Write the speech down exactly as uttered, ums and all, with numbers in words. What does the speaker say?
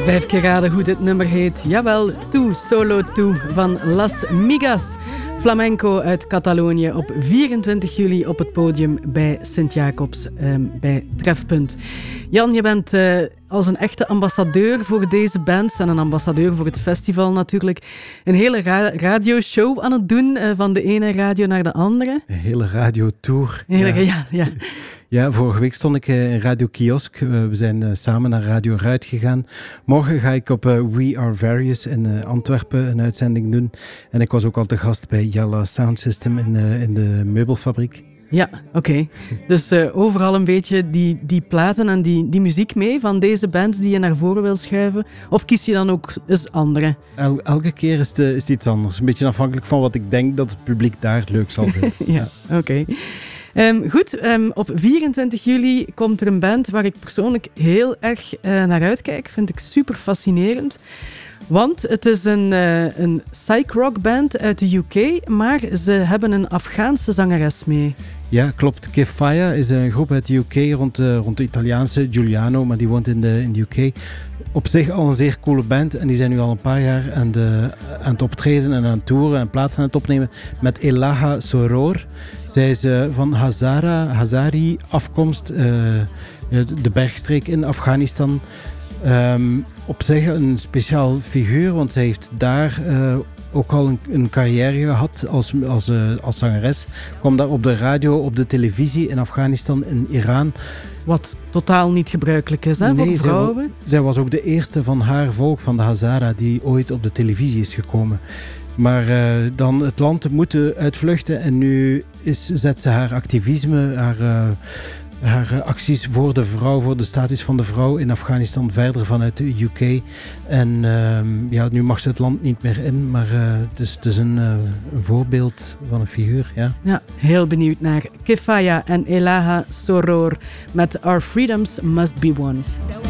Vijf keer raden hoe dit nummer heet. Jawel, Tu Solo Tu van Las Migas. Flamenco uit Catalonië op vierentwintig juli op het podium bij Sint-Jacobs eh, bij Trefpunt. Jan, je bent eh, als een echte ambassadeur voor deze bands en een ambassadeur voor het festival natuurlijk een hele ra- radioshow aan het doen, eh, van de ene radio naar de andere. Een hele radiotour. Hele, ja. ja, ja. Ja, vorige week stond ik in Radio Kiosk. We zijn samen naar Radio Ruit gegaan. Morgen ga ik op We Are Various in Antwerpen een uitzending doen. En ik was ook al te gast bij Jalla Sound System in de, in de meubelfabriek. Ja, oké. Okay. Dus uh, overal een beetje die, die platen en die, die muziek mee van deze bands die je naar voren wil schuiven? Of kies je dan ook eens andere? El, elke keer is het, is het iets anders. Een beetje afhankelijk van wat ik denk dat het publiek daar leuk zal vinden. ja, oké. Okay. Um, goed, um, op vierentwintig juli komt er een band waar ik persoonlijk heel erg uh, naar uitkijk. Vind ik super fascinerend. Want het is een, uh, een psych-rock band uit de U K, maar ze hebben een Afghaanse zangeres mee. Ja, klopt. Kefaya is een groep uit de U K rond de, rond de Italiaanse Giuliano, maar die woont in de, in de U K. Op zich al een zeer coole band en die zijn nu al een paar jaar aan, de, aan het optreden en aan het toeren en plaatsen aan het opnemen met Elaha Soror. Zij is uh, van Hazara, Hazari afkomst, uh, de bergstreek in Afghanistan. Um, op zich een speciaal figuur, want zij heeft daar uh, ook al een, een carrière gehad als, als, uh, als zangeres. Kwam daar op de radio, op de televisie in Afghanistan, in Iran. Wat totaal niet gebruikelijk is, hè, nee, voor vrouwen. Zij, zij was ook de eerste van haar volk, van de Hazara, die ooit op de televisie is gekomen. Maar uh, dan het land moeten uitvluchten en nu is, zet ze haar activisme, haar... Uh, haar acties voor de vrouw, voor de status van de vrouw in Afghanistan verder vanuit de U K. En uh, ja, nu mag ze het land niet meer in, maar uh, het, is, het is een, uh, een voorbeeld van een figuur. Ja. ja, heel benieuwd naar Kefaya en Elaha Soror met Our Freedoms Must Be Won.